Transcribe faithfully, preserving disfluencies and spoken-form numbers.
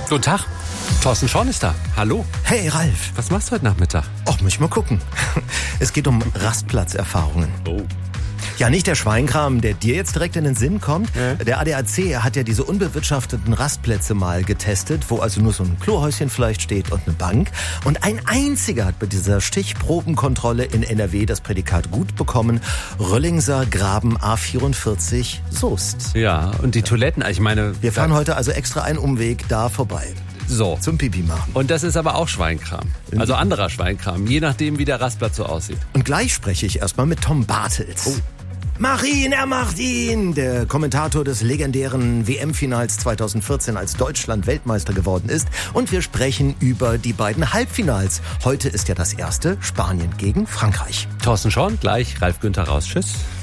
Guten Tag, Thorsten Schorn ist da. Hallo. Hey Ralf. Was machst du heute Nachmittag? Och, muss ich mal gucken. Es geht um Rastplatzerfahrungen. Oh. Ja, nicht der Schweinkram, der dir jetzt direkt in den Sinn kommt. Ja. Der A D A C hat ja diese unbewirtschafteten Rastplätze mal getestet, wo also nur so ein Klohäuschen vielleicht steht und eine Bank. Und ein einziger hat bei dieser Stichprobenkontrolle in N R W das Prädikat gut bekommen. Röllingser Graben A vierundvierzig Soest. Ja, und die Toiletten, ich meine... Wir fahren heute also extra einen Umweg da vorbei. So. Zum Pipi machen. Und das ist aber auch Schweinkram. Also anderer Schweinkram, je nachdem, wie der Rastplatz so aussieht. Und gleich spreche ich erstmal mit Tom Bartels. Oh. Mach ihn, er macht ihn! Der Kommentator des legendären W M-Finals zweitausendvierzehn, als Deutschland Weltmeister geworden ist. Und wir sprechen über die beiden Halbfinals. Heute ist ja das erste, Spanien gegen Frankreich. Thorsten Schorn, gleich Ralf Günther raus. Tschüss.